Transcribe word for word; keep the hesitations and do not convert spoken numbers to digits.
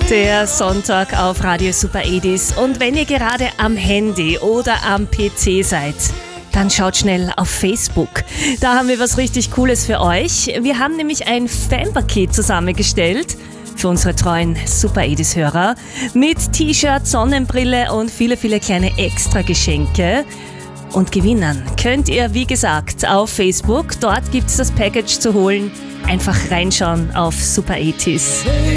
Der Sonntag auf Radio Super achtzig. Und wenn ihr gerade am Handy oder am P C seid, dann schaut schnell auf Facebook. Da haben wir was richtig Cooles für euch. Wir haben nämlich ein Fanpaket zusammengestellt für unsere treuen Super achtzig-Hörer mit T-Shirt, Sonnenbrille und viele, viele kleine Extra-Geschenke. Und gewinnen könnt ihr, wie gesagt, auf Facebook. Dort gibt es das Package zu holen. Einfach reinschauen auf Super achtzig.